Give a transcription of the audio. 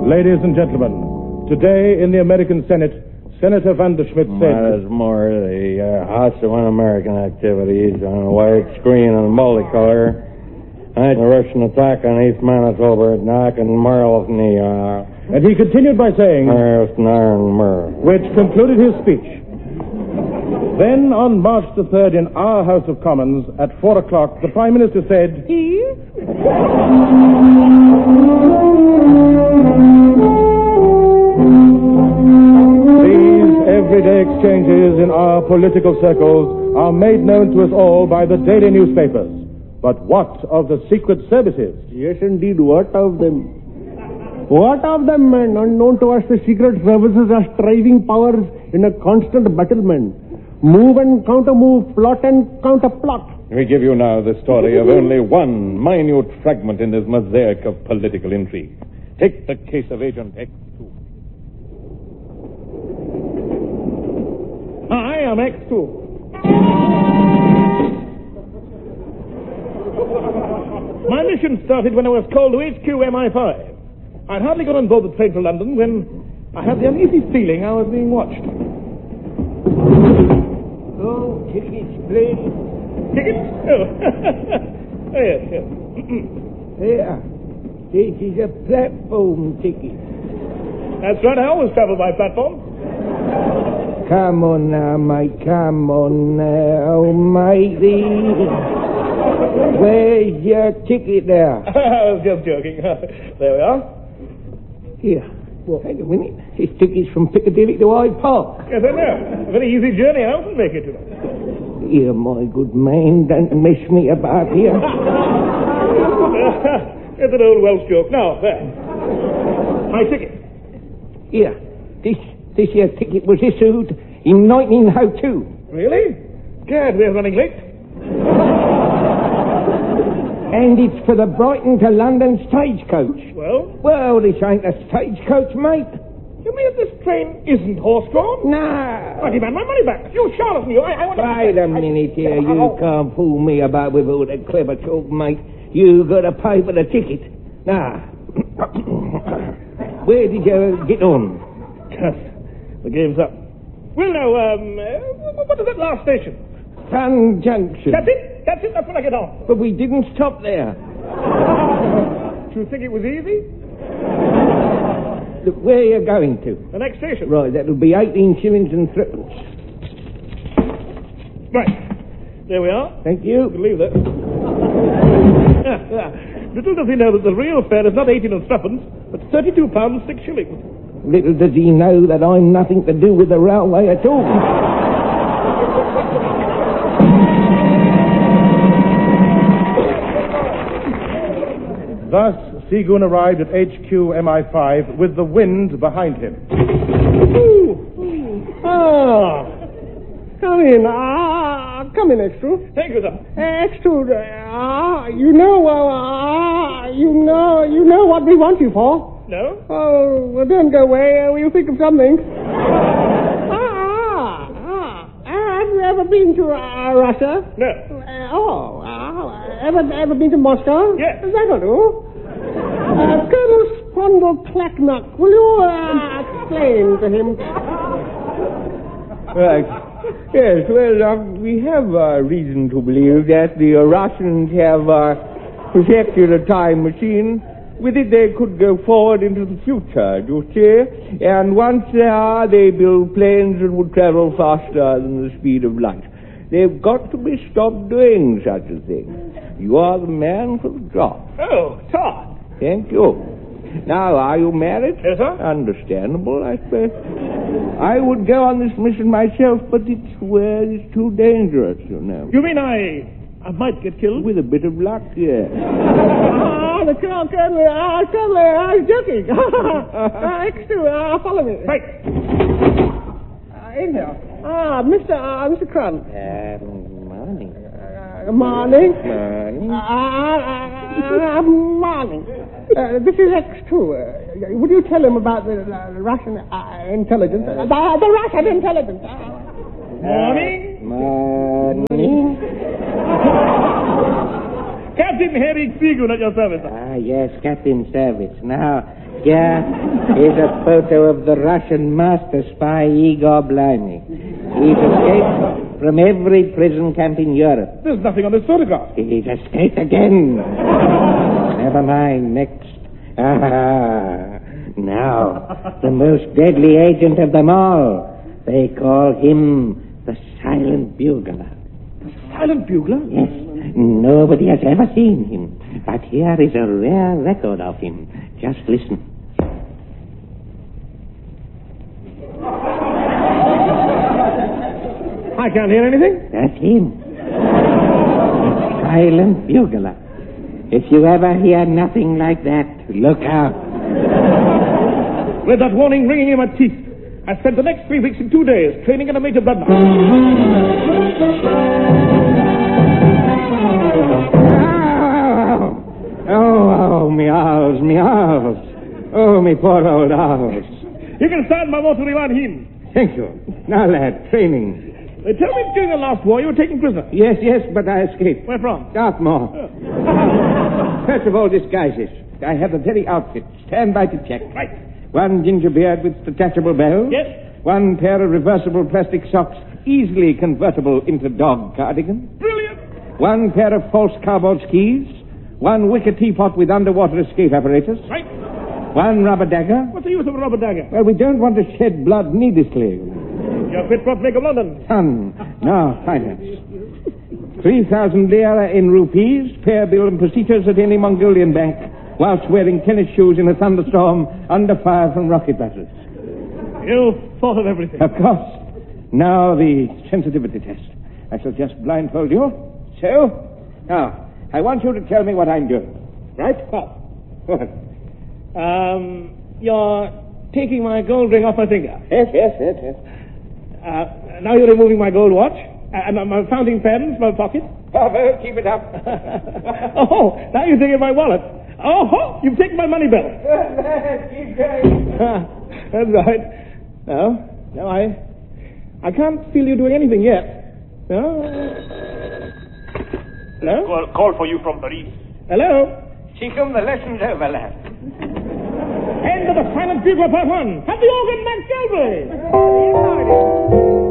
Ladies and gentlemen, today in the American Senate, Senator Vanderschmidt said... There's more of the House of Un-American activities on a white screen and multicolor. The Russian attack on East Manitoba, Knock and Merle, and he continued by saying... which concluded his speech. Then, on March the 3rd, in our House of Commons, at 4 o'clock, the Prime Minister said... These everyday exchanges in our political circles are made known to us all by the daily newspapers. But what of the secret services? Yes, indeed. What of them? What of them, man? Unknown to us, the secret services are striving powers in a constant battlement. Move and counter-move, plot and counter-plot. We give you now the story of only one minute fragment in this mosaic of political intrigue. Take the case of Agent X2. I am X2. My mission started when I was called to HQ MI5. I'd hardly got on board the train to London when I had the uneasy feeling I was being watched. Oh, tickets, please. Tickets? Oh. Oh, yes, yes. Here. This is a platform ticket. That's right, I always travel by platform. Come on now, mate, come on now, matey. Where's your ticket now? I was just joking. There we are. Here. Well, hang a minute. This ticket's from Piccadilly to Hyde Park. Yes, I know. A very easy journey. I often make it to them. Here, my good man, don't mess me about here. It's an old Welsh joke. Now, there. My ticket. Here. This here ticket was issued in 1902. Really? Gad, we're running late. And it's for the Brighton to London stagecoach. Well? Well, this ain't a stagecoach, mate. You mean this train isn't horse-drawn? Nah. I demand my money back. You charlatan, you. I want to... Wait a minute here. You can't fool me about with all that clever talk, mate. You got to pay for the ticket. Now, where did you get on? The game's up. Well, now, what is that last station? Sun Junction. That's it. That's when I get on. But we didn't stop there. Do you think it was easy? Look, where are you going to? The next station. Right, that'll be 18 shillings and threepence. Right. There we are. Thank you. Believe that. Little does he know that the real fare is not 18 and threepence, but £32 6 shillings. Little does he know that I'm nothing to do with the railway at all. Thus, Seagoon arrived at HQ MI5 with the wind behind him. Come in. Come in, X2. Thank you, sir. X2, you know what we want you for. No? Oh, well, don't go away. We'll think of something. Have you ever been to Russia? No. Ever been to Moscow? Yes. That'll do. Colonel Spondle Clacknuck, will you explain to him? Right. Yes, well, we have reason to believe that the Russians have perfected a time machine. With it, they could go forward into the future, you see. And once there, they build planes that would travel faster than the speed of light. They've got to be stopped doing such a thing. You are the man for the job. Oh, Todd. Thank you. Now, are you married? Yes, sir. Understandable, I suppose. I would go on this mission myself, but it's too dangerous, you know. You mean I might get killed? With a bit of luck, yes. The Colonel, I was joking. X2, follow me. Right. In here. Mr. Crumb. Morning. Morning. Morning. Morning. This is X2. Would you tell him about the Russian intelligence? The Russian intelligence. Morning. Morning. Captain Harry Seagoon at your service. Yes, Captain Service. Now, Here is a photo of the Russian master spy Igor Blyny. He's escaped from every prison camp in Europe. There's nothing on this photograph. He's escaped again. Never mind, next. Now, the most deadly agent of them all. They call him the Silent Bugler. The Silent Bugler? Yes, nobody has ever seen him. But here is a rare record of him. Just listen. I can't hear anything. That's him. The Silent Bugler. If you ever hear nothing like that, look out. With that warning ringing in my teeth, I spent the next 3 weeks and 2 days training in a major blood bath. Oh, me owls, me owls. Oh, me poor old owls. You can start my water on him. Thank you. Now, lad, training. Tell me, during the last war, you were taken prisoner. Yes, but I escaped. Where from? Dartmoor. First of all, disguises. I have the very outfit. Stand by to check. Right. One ginger beard with detachable bells. Yes. One pair of reversible plastic socks, easily convertible into dog cardigan. Brilliant. One pair of false cardboard skis. One wicker teapot with underwater escape apparatus. Right. One rubber dagger. What's the use of a rubber dagger? Well, we don't want to shed blood needlessly. You're fit for Lake of London. Son, now, finance. 3,000 lira in rupees, pair bill and procedures at any Mongolian bank, whilst wearing tennis shoes in a thunderstorm under fire from rocket batteries. You thought of everything. Of course. Now the sensitivity test. I shall just blindfold you. So, now, I want you to tell me what I'm doing. Right? What? You're taking my gold ring off my finger. Yes. Now you're removing my gold watch, and my fountain pen from my pocket. Bravo, keep it up. Oh, now you're taking my wallet. Oh, you've taken my money belt. Keep going. That's right. No, I can't feel you doing anything yet. No. Hello? Call for you from Paris. Hello? Chikum, the lesson's over, lad. End of the Silent Bugler Part 1. Have the organ, Max Galway.